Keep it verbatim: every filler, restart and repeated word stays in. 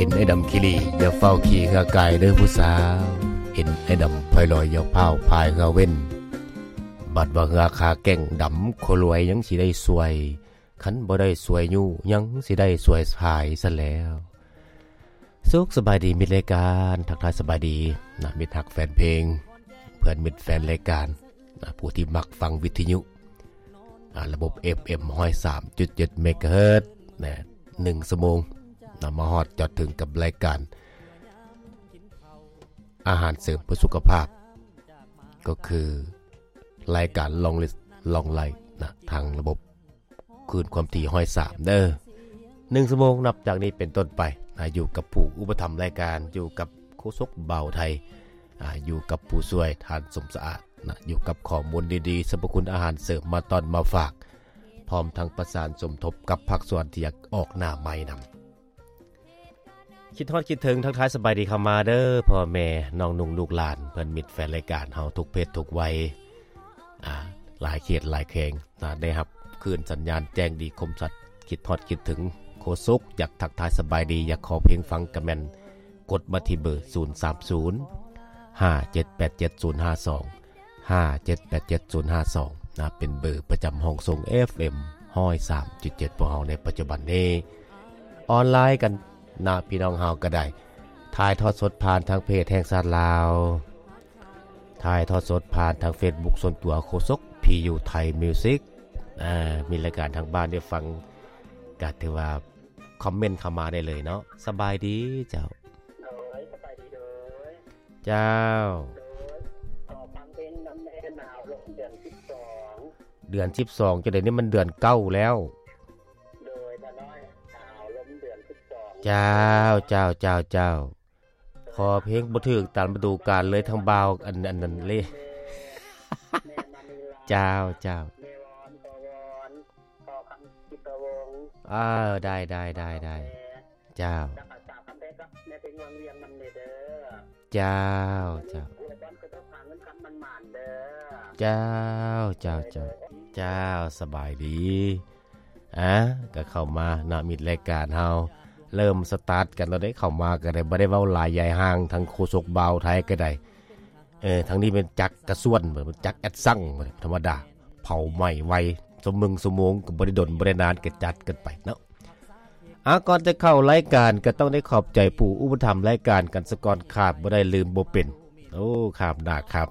ห็นไอ้ดำขี้ลีอย่าเฝ้าขี่เหือกายเด้อผู้สาวเห็นไอ้ดำพลอยลอยอย่าเผาพายเหือเว้นบัดว่าเหือขาแก่งดำโครวยยังสิได้สวยคันบ่ได้สวยอยู่ยังสิได้สวยพายซะแล้วสุขสบายดีมิตรรายการทักทายสบายดีนะมิตรฮักแฟนเพลงเพื่อนมิตรแฟนรายการนะผู้ที่มักฟังวิทยุระบบ เอฟ เอ็ม หนึ่งศูนย์สามจุดเจ็ด เมกะเฮิรตซ์นะหนึ่งชั่วโมงนำมาฮอดจอดถึงกับรายการอาหารเสริมเพื่อสุขภาพก็คือรายการลองลิสลองไลน์นะทางระบบคืนความถี่หนึ่งศูนย์สามเด้อหนึ่งชั่วโมงนับจากนี้เป็นต้นไปนะอยู่กับผู้อุปถัมภ์รายการอยู่กับโฆษกเบาไทยอ่าอยู่กับผู้ช่วยทานสมสะอาดนะอยู่กับข้อมูลดีๆสรรพคุณอาหารเสริมมาตอนมาฝากพร้อมทั้งประสานสมทบกับภาคส่วนที่อยากออกหน้าใหม่นำคิดฮอดคิดถึงทักทายสบายดีเข้ามาเด้อพ่อแม่น้องนุ่งลูกหลานเพิ่นมิตรแฟนรายการเฮาทุกเพศทุกวัยอ่าหลายเขตหลายแขงนะได้รับคลื่นสัญญาณแจ้งดีคมสัตว์คิดฮอดคิดถึงโคศกอยากทักทายสบายดีอยากขอเพลงฟังกะแม่นกดมาที่เบอร์ศูนย์ สาม ศูนย์ ห้า เจ็ด แปด เจ็ด ศูนย์ ห้า สอง ห้า เจ็ด แปด เจ็ด ศูนย์ ห้า สองนะเป็นเบอร์ประจำห้องส่ง เอฟ เอ็ม หนึ่งศูนย์สามจุดเจ็ด พวกเฮาในปัจจุบันนี้ออนไลน์กันนะพี่น้องเฮาก็ได้ถ่ายทอดสดผ่านทางเพจแห่งชาติลาวถ่ายทอดสดผ่านทาง Facebook ส่วนตัวโคศก พี ยู ไทยมิวสิกอ่ามีรายการทางบ้านได้ฟังก็ถือว่าคอมเมนต์เข้ามาได้เลยเนาะสบายดีเจ้าโดยสบายดีโดยเจ้าโดยต่อฟังเพลงน้ำแน่หนาวลงเดือนสิบสองเดือนสิบสองจะได้นี่มันเดือนเก้าแล้วโดยละน้อยหนาวลงเดือนสิบสองเจ้าเจ้าเจ้าเจ้าขอเพลงบ่ถึกตามฤดูกาลเลยทางบ่าวอันอันนั้นเลยเจ้าเจ้าเมวอนตะวอนต่อคำกิตวงอ่าได้ได้ได้ได้เจ้าจักษาคำเพชรในเพลงวังเวียงมันเด้อเจ้าเจ้าอุปกรณ์คือต้องหาเงินคำมันหมานเด้อเจ้าเจ้าเจ้าเจ้าสบายดีอ่ะก็เข้ามานะมิตรรายการเฮาเริ่มสตาร์ทกันเราได้เข้ามาก็ได้บ่ได้เว้าหลายใหญ่ห่างทั้งโคศกเบาไทยก็ได้เออทั้งนี้เป็นจักกระส่วนเหมือนจักแอดซังธรรมดาเผาไหม้ไวสมมึงสมงก็บ่ได้ดนบ่ได้นานก็จัดกันไปเนาะอ่ะก่อนจะเข้ารายการก็ต้องได้ขอบใจผู้อุปถัมภ์รายการกันซะก่อนขาดบ่ได้ลืมบ่เป็นโอ้ขาบหน้าขาบ